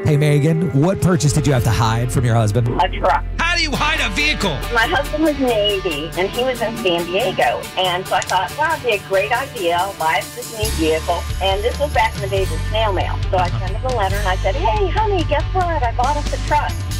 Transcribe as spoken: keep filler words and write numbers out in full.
Hey, Megan, what purchase did you have to hide from your husband? A truck. How do you hide a vehicle? My husband was Navy, and he was in San Diego. And so I thought, wow, it'd be a great idea. Buy this new vehicle. And this was back in the days of snail mail. So I sent him a letter, and I said, hey, honey, guess what? I bought us a truck.